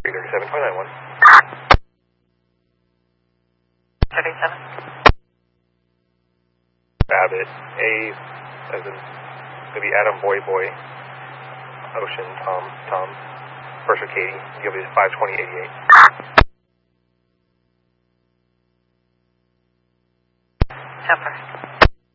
337, 291. 37. Babbitt, A, as in, going to be Adam, Boy, Ocean, Tom, First with Katie, you'll be 52088.